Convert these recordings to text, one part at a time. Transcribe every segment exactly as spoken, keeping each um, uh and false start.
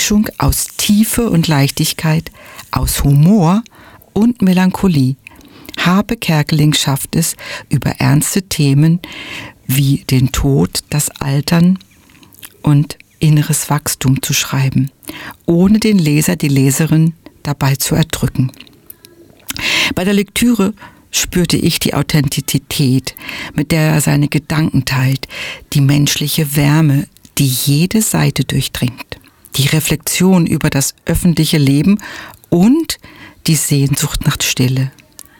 Mischung aus Tiefe und Leichtigkeit, aus Humor und Melancholie. Harpe Kerkeling schafft es, über ernste Themen wie den Tod, das Altern und inneres Wachstum zu schreiben, ohne den Leser, die Leserin dabei zu erdrücken. Bei der Lektüre spürte ich die Authentizität, mit der er seine Gedanken teilt, die menschliche Wärme, die jede Seite durchdringt, die Reflexion über das öffentliche Leben und die Sehnsucht nach Stille.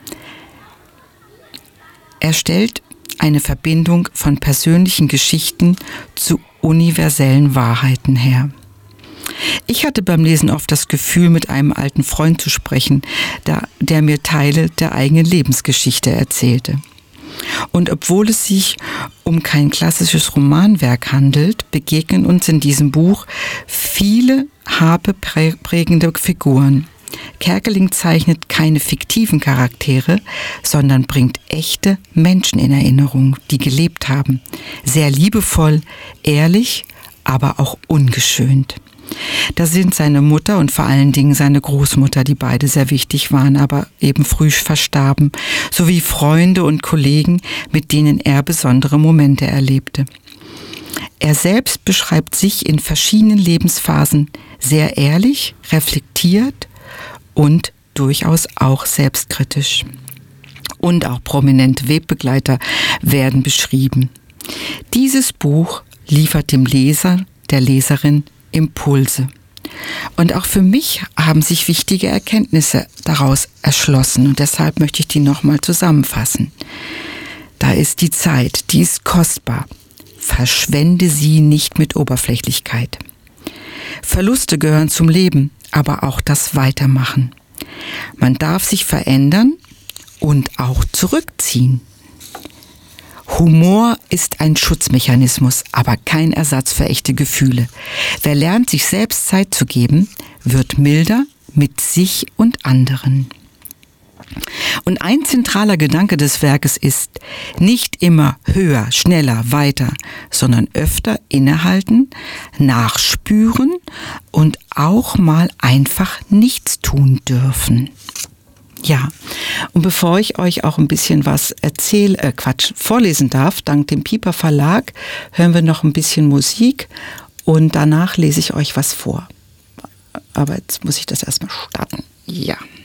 Er stellt eine Verbindung von persönlichen Geschichten zu universellen Wahrheiten her. Ich hatte beim Lesen oft das Gefühl, mit einem alten Freund zu sprechen, der, der mir Teile der eigenen Lebensgeschichte erzählte. Und obwohl es sich um kein klassisches Romanwerk handelt, begegnen uns in diesem Buch viele Harpe prägende Figuren. Kerkeling zeichnet keine fiktiven Charaktere, sondern bringt echte Menschen in Erinnerung, die gelebt haben. Sehr liebevoll, ehrlich, aber auch ungeschönt. Da sind seine Mutter und vor allen Dingen seine Großmutter, die beide sehr wichtig waren, aber eben früh verstarben, sowie Freunde und Kollegen, mit denen er besondere Momente erlebte. Er selbst beschreibt sich in verschiedenen Lebensphasen sehr ehrlich, reflektiert und durchaus auch selbstkritisch. Und auch prominente Wegbegleiter werden beschrieben. Dieses Buch liefert dem Leser, der Leserin Impulse. Und auch für mich haben sich wichtige Erkenntnisse daraus erschlossen. Und deshalb möchte ich die nochmal zusammenfassen. Da ist die Zeit, die ist kostbar. Verschwende sie nicht mit Oberflächlichkeit. Verluste gehören zum Leben, aber auch das Weitermachen. Man darf sich verändern und auch zurückziehen. Humor ist ein Schutzmechanismus, aber kein Ersatz für echte Gefühle. Wer lernt, sich selbst Zeit zu geben, wird milder mit sich und anderen. Und ein zentraler Gedanke des Werkes ist, nicht immer höher, schneller, weiter, sondern öfter innehalten, nachspüren und auch mal einfach nichts tun dürfen. Ja, und bevor ich euch auch ein bisschen was erzähle, äh Quatsch, vorlesen darf, dank dem Piper Verlag, hören wir noch ein bisschen Musik und danach lese ich euch was vor. Aber jetzt muss ich das erstmal starten. Ja.